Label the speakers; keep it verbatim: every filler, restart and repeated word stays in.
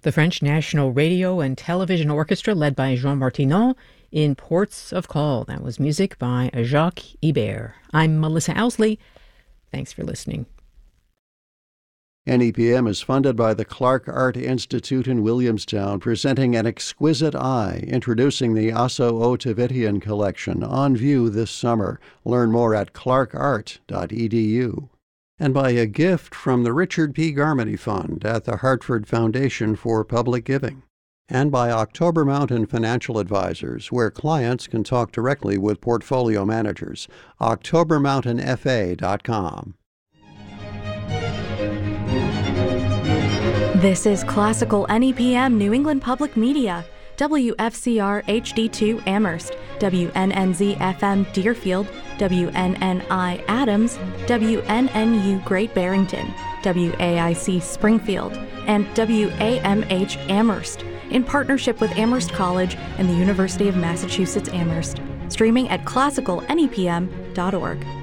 Speaker 1: The French National Radio and Television Orchestra, led by Jean Martinon, in Ports of Call. That was music by Jacques Ibert. I'm Melissa Owsley. Thanks for listening.
Speaker 2: N E P M is funded by the Clark Art Institute in Williamstown, presenting An Exquisite Eye, introducing the Asso Ottavitian collection, on view this summer. Learn more at clark art dot e d u. And by a gift from the Richard P. Garmany Fund at the Hartford Foundation for Public Giving. And by October Mountain Financial Advisors, where clients can talk directly with portfolio managers. october mountain f a dot com.
Speaker 3: This is Classical N E P M New England Public Media, W F C R H D two Amherst, W N N Z F M Deerfield, W N N I Adams, W N N U Great Barrington, W A I C Springfield, and W A M H Amherst, in partnership with Amherst College and the University of Massachusetts Amherst. Streaming at classical N E P M dot org.